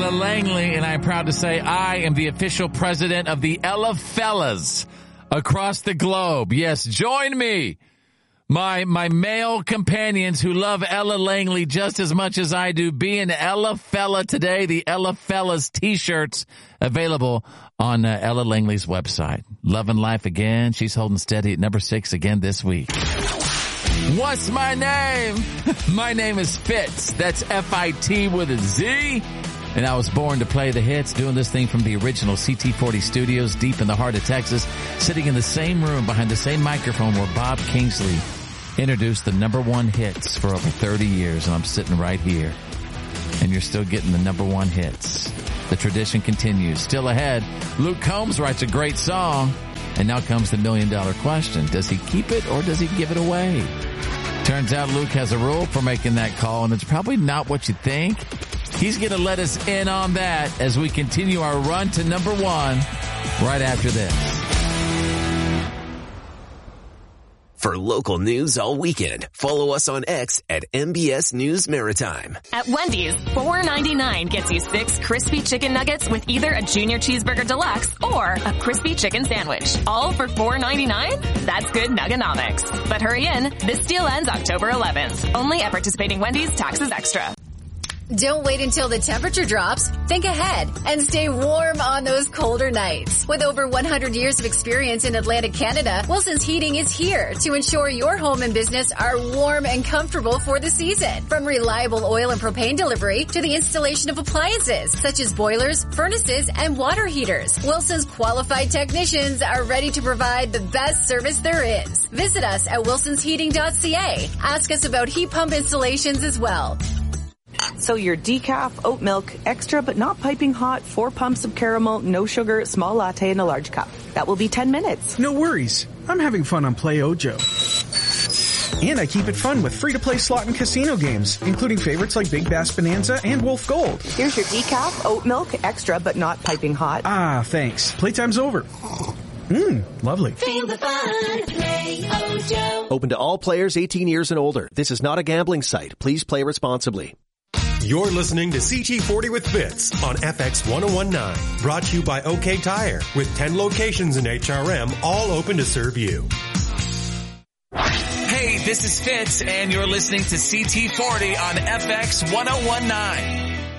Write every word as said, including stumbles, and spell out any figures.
Ella Langley, and I'm proud to say I am the official president of the Ella Fellas across the globe. Yes, join me, my my male companions who love Ella Langley just as much as I do. Be an Ella Fella today. The Ella Fellas t-shirts available on uh, Ella Langley's website. Loving life again. She's holding steady at number six again this week. What's my name? My name is Fitz. That's F I T with a Z. And I was born to play the hits, doing this thing from the original C T forty studios deep in the heart of Texas, sitting in the same room behind the same microphone where Bob Kingsley introduced the number one hits for over thirty years. And I'm sitting right here. And you're still getting the number one hits. The tradition continues. Still ahead, Luke Combs writes a great song. And now comes the million dollar question. Does he keep it or does he give it away? Turns out Luke has a rule for making that call, and it's probably not what you think. He's going to let us in on that as we continue our run to number one right after this. For local news all weekend, follow us on X at M B S News Maritime. At Wendy's, four ninety-nine gets you six crispy chicken nuggets with either a Junior Cheeseburger Deluxe or a crispy chicken sandwich. All for four ninety-nine? That's good nuggonomics. But hurry in, this deal ends October eleventh. Only at participating Wendy's, taxes extra. Don't wait until the temperature drops. Think ahead and stay warm on those colder nights. With over one hundred years of experience in Atlantic Canada, Wilson's Heating is here to ensure your home and business are warm and comfortable for the season. From reliable oil and propane delivery to the installation of appliances such as boilers, furnaces, and water heaters, Wilson's qualified technicians are ready to provide the best service there is. Visit us at wilsons heating dot c a. Ask us about heat pump installations as well. So your decaf, oat milk, extra but not piping hot, four pumps of caramel, no sugar, small latte in a large cup. That will be ten minutes. No worries. I'm having fun on Play Ojo. And I keep it fun with free-to-play slot and casino games, including favorites like Big Bass Bonanza and Wolf Gold. Here's your decaf, oat milk, extra but not piping hot. Ah, thanks. Playtime's over. Mmm, lovely. Feel the fun. Play Ojo. Open to all players eighteen years and older. This is not a gambling site. Please play responsibly. You're listening to C T forty with Fitz on F X one oh one point nine. Brought to you by OK Tire, with ten locations in H R M, all open to serve you. Hey, this is Fitz, and you're listening to C T forty on F X one oh one point nine.